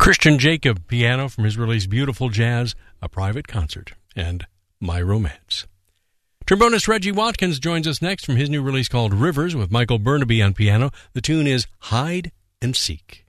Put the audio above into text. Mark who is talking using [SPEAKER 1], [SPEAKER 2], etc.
[SPEAKER 1] Christian Jacob, piano from his release Beautiful Jazz, A Private Concert, and My Romance. Trombonist Reggie Watkins joins us next from his new release called Rivers with Michael Burnaby on piano. The tune is Hide and Seek.